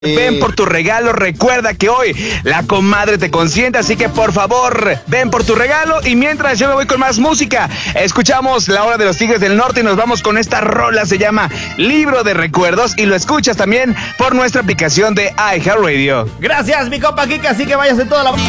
Ven por tu regalo, recuerda que hoy la comadre te consiente, así que por favor, ven por tu regalo. Y mientras yo me voy con más música, escuchamos La Hora de los Tigres del Norte y nos vamos con esta rola, se llama Libro de Recuerdos y lo escuchas también por nuestra aplicación de iHeartRadio. Gracias, mi compa Kika, así que váyase toda la...